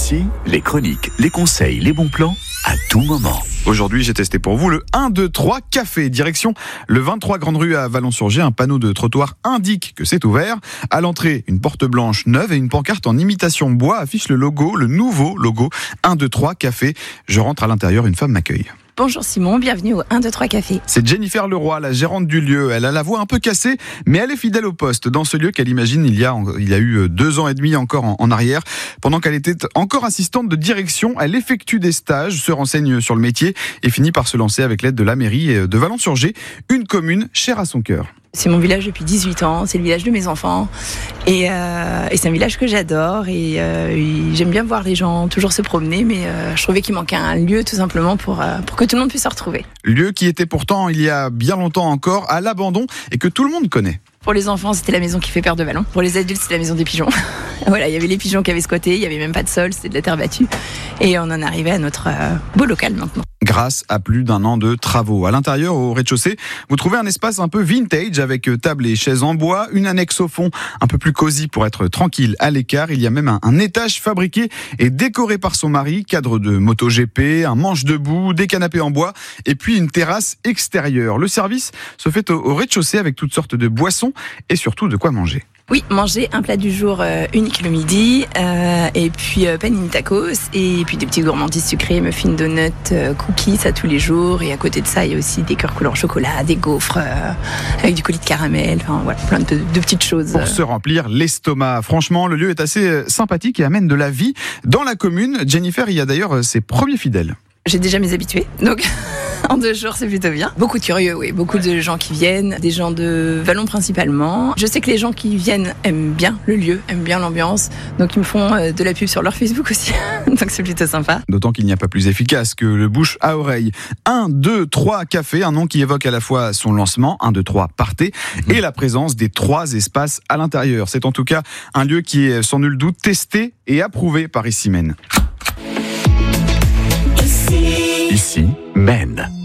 Ici, les chroniques, les conseils, les bons plans, à tout moment. Aujourd'hui, j'ai testé pour vous le 1, 2, 3 café. Direction le 23 Grande Rue à Vallon-sur-Gier. Un panneau de trottoir indique que c'est ouvert. À l'entrée, une porte blanche neuve et une pancarte en imitation bois affiche le logo, le nouveau logo 1, 2, 3 café. Je rentre à l'intérieur, une femme m'accueille. Bonjour Simon, bienvenue au 1, 2, 3 café. C'est Jennifer Leroy, la gérante du lieu. Elle a la voix un peu cassée, mais elle est fidèle au poste. Dans ce lieu qu'elle imagine il y a eu 2 ans et demi encore en arrière. Pendant qu'elle était encore assistante de direction, elle effectue des stages, se renseigne sur le métier et finit par se lancer avec l'aide de la mairie de Vallon-sur-Gier, une commune chère à son cœur. C'est mon village depuis 18 ans, c'est le village de mes enfants et c'est un village que j'adore et j'aime bien voir les gens toujours se promener, mais je trouvais qu'il manquait un lieu tout simplement pour que tout le monde puisse se retrouver. Lieu qui était pourtant il y a bien longtemps encore à l'abandon et que tout le monde connaît. Pour les enfants, c'était la maison qui fait peur de Vallon. Pour les adultes, c'était la maison des pigeons. Voilà, il y avait les pigeons qui avaient squatté, il n'y avait même pas de sol, c'était de la terre battue. Et on en arrivait à notre beau local maintenant. Grâce à plus d'1 an de travaux. À l'intérieur, au rez-de-chaussée, vous trouvez un espace un peu vintage avec table et chaises en bois, une annexe au fond un peu plus cosy pour être tranquille à l'écart. Il y a même un étage fabriqué et décoré par son mari, cadre de MotoGP, un manche debout, des canapés en bois et puis une terrasse extérieure. Le service se fait au rez-de-chaussée avec toutes sortes de boissons et surtout de quoi manger. Oui, manger un plat du jour unique le midi, et puis panini tacos, et puis des petites gourmandises sucrées, muffins, donuts, cookies à tous les jours. Et à côté de ça, il y a aussi des cœurs couleur chocolat, des gaufres avec du coulis de caramel, enfin voilà, plein de petites choses. Pour se remplir l'estomac. Franchement, le lieu est assez sympathique et amène de la vie dans la commune. Jennifer y a d'ailleurs ses premiers fidèles. J'ai déjà mes habitués, donc en 2 jours c'est plutôt bien. Beaucoup de curieux, oui, beaucoup de gens qui viennent, des gens de Vallon principalement. Je sais que les gens qui viennent aiment bien le lieu, aiment bien l'ambiance, donc ils me font de la pub sur leur Facebook aussi, donc c'est plutôt sympa. D'autant qu'il n'y a pas plus efficace que le bouche à oreille. 1, 2, 3 café, un nom qui évoque à la fois son lancement, 1, 2, 3 partez, et la présence des 3 espaces à l'intérieur. C'est en tout cas un lieu qui est sans nul doute testé et approuvé par Ici Mène. Ici, Mène.